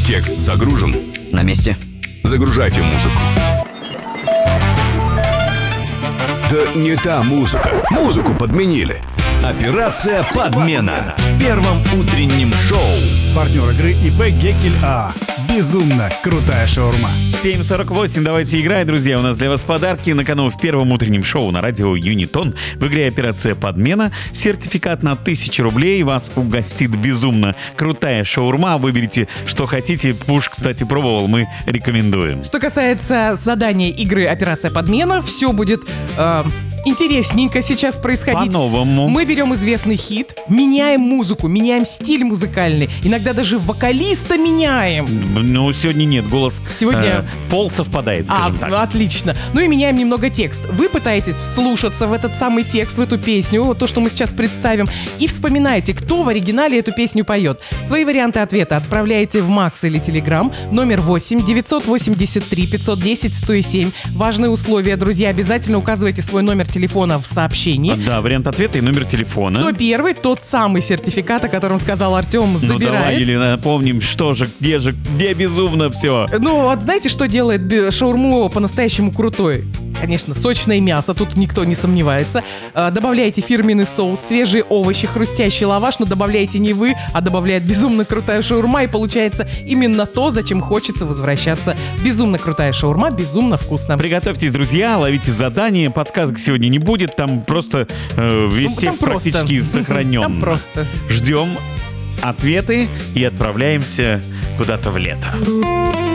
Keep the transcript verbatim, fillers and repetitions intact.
Текст загружен? На месте. Загружайте музыку. Да не та музыка. Музыку подменили. Операция «Подмена» в первом утреннем шоу. Партнер игры ИП Геккель АА. Безумно крутая шаурма. семь сорок восемь, давайте играть, друзья. У нас для вас подарки. На кону в первом утреннем шоу на радио Юнитон. В игре «Операция Подмена». Сертификат на тысячу рублей. Вас угостит безумно крутая шаурма. Выберите, что хотите. Пуш, кстати, пробовал, мы рекомендуем. Что касается задания игры «Операция Подмена», все будет... Э- интересненько сейчас происходить. По-новому. Мы берем известный хит, меняем музыку, меняем стиль музыкальный, иногда даже вокалиста меняем. Ну, сегодня нет, голос Сегодня... э, пол совпадает, скажем а, так. Отлично. Ну и меняем немного текст. Вы пытаетесь вслушаться в этот самый текст, в эту песню, вот то, что мы сейчас представим, и вспоминаете, кто в оригинале эту песню поет. Свои варианты ответа отправляете в Макс или Телеграм, номер восемь девятьсот восемьдесят три пятьсот десять сто семь. Важные условия, друзья, обязательно указывайте свой номер телефона в сообщении. Да, вариант ответа и номер телефона. Кто первый, тот самый сертификат, о котором сказал Артем, забирает. Ну давай, Елена, напомним, что же, где же, где безумно все. Ну вот знаете, что делает шаурму по-настоящему крутой? Конечно, сочное мясо, тут никто не сомневается. А, добавляете фирменный соус, свежие овощи, хрустящий лаваш, но добавляете не вы, а добавляет безумно крутая шаурма, и получается именно то, зачем хочется возвращаться. Безумно крутая шаурма, безумно вкусно. Приготовьтесь, друзья, ловите задание. Подсказок сегодня не будет, там просто э, весь Ну, текст там просто. практически сохранен. Там просто. Ждем ответы и отправляемся куда-то в лето.